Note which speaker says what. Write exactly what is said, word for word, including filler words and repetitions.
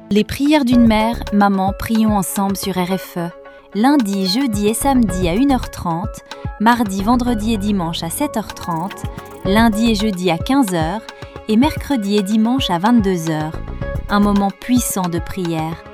Speaker 1: Les prières d'une mère, maman, prions ensemble sur R F E. Lundi, jeudi et samedi à une heure trente, mardi, vendredi et dimanche à sept heures trente, lundi et jeudi à quinze heures et mercredi et dimanche à vingt-deux heures. Un moment puissant de prière.